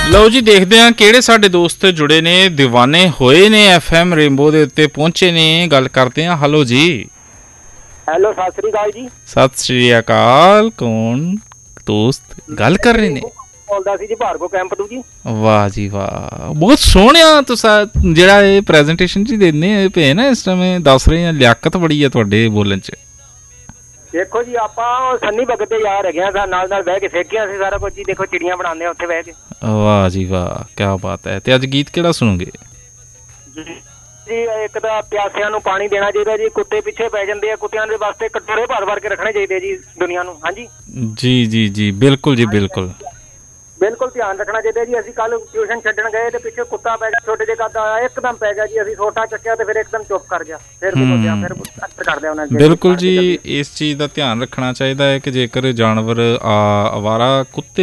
ਲਓ ਜੀ, ਦੇਖਦੇ ਹਾਂ ਕਿਹੜੇ ਸਾਡੇ ਦੋਸਤ ਜੁੜੇ ਨੇ, ਦੀਵਾਨੇ ਹੋਏ ਨੇ FM ਰੇਨਬੋ ਦੇ ਉੱਤੇ ਪਹੁੰਚੇ ਨੇ। ਗੱਲ ਕਰਦੇ ਹਾਂ। ਹੈਲੋ ਜੀ। ਹੈਲੋ, ਸਤਿ ਸ੍ਰੀ ਅਕਾਲ ਜੀ। ਸਤਿ ਸ੍ਰੀ ਅਕਾਲ। ਕੌਣ ਦੋਸਤ ਗੱਲ ਕਰ ਰਹੇ ਨੇ? ਬੋਲਦਾ ਸੀ ਜੀ ਭਾਰਗੋ ਕੈਂਪ ਤੋਂ ਜੀ। ਵਾਹ ਜੀ ਵਾਹ, ਬਹੁਤ ਸੋਹਣਿਆ ਤੁਸੀਂ ਜਿਹੜਾ ਇਹ ਪ੍ਰੈਜੈਂਟੇਸ਼ਨ ਜੀ ਦਿੰਦੇ ਪਏ ਨਾ ਇਸ ਟਾਈਮ, ਦੱਸ ਰਹੇ ਆ ਲਿਆਕਤ ਬੜੀ ਆ ਤੁਹਾਡੇ ਬੋਲਣ 'ਚ। ਦੇਖੋ ਜੀ, ਆਪਾਂ ਸੰਨੀ ਭਗਤ ਦੇ ਯਾਰ ਹੈਗੇ ਆ, ਨਾਲ ਨਾਲ ਬਹਿ ਕੇ ਸਿੱਖਿਆ ਸੀ ਸਾਰਾ ਕੁਝ ਜੀ। ਦੇਖੋ ਚਿੜੀਆਂ ਬਣਾਉਂਦੇ ਆ ਉੱਥੇ ਬਹਿ ਕੇ। ਵਾਹ ਜੀ ਵਾਹ, ਕਿਆ ਬਾਤ ਹੈ। ਤੇ ਅੱਜ ਗੀਤ ਕਿਹੜਾ ਸੁਣੋਗੇ ਜੀ? ਇੱਕ ਤਾਂ ਪਿਆਸਿਆਂ ਨੂੰ ਪਾਣੀ ਦੇਣਾ ਚਾਹੀਦਾ ਜੀ, ਕੁੱਤੇ ਪਿੱਛੇ ਪੈ ਜਾਂਦੇ ਆ, ਕੁੱਤਿਆਂ ਦੇ ਵਾਸਤੇ ਕਟੋਰੇ ਭਰ ਕੇ ਰੱਖਣੇ ਚਾਹੀਦੇ ਜੀ ਦੁਨੀਆ ਨੂੰ। ਹਾਂਜੀ ਜੀ ਜੀ ਜੀ, ਬਿਲਕੁਲ ਜੀ ਬਿਲਕੁਲ ਬਿਲਕੁਲ ਧਿਆਨ ਰੱਖਣਾ ਚਾਹੀਦਾ ਜੀ। ਅਸੀਂ ਕੱਲ ਟਿਊਸ਼ਨ ਛੱਡਣ ਗਏ ਤੇ ਪਿੱਛੇ ਕੁੱਤਾ ਪੈ ਗਿਆ, ਛੋਟੇ ਜਿਹੇ ਕੱਦ ਆਇਆ, ਇੱਕਦਮ ਪੈ ਗਿਆ ਜੀ। ਅਸੀਂ ਸੋਟਾ ਚੱਕਿਆ ਤੇ ਫਿਰ ਇੱਕਦਮ ਚੁੱਪ ਕਰ ਗਿਆ। ਫਿਰ ਕਰਦੇ ਉਹਨਾਂ ਨੇ। ਬਿਲਕੁਲ ਜੀ, ਇਸ ਚੀਜ਼ ਦਾ ਧਿਆਨ ਰੱਖਣਾ ਚਾਹੀਦਾ ਹੈ ਕਿ ਜੇਕਰ ਜਾਨਵਰ ਅਵਾਰਾ ਕੁੱਤੇ